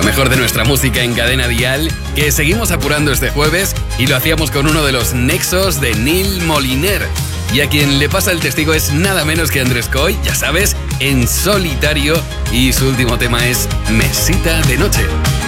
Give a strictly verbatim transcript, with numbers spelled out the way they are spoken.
mejor de nuestra música en Cadena Dial, que seguimos apurando este jueves y lo hacíamos con uno de los nexos de Neil Moliner. Y a quien le pasa el testigo es nada menos que Andrés Coy, ya sabes, en solitario, y su último tema es Mesita de Noche.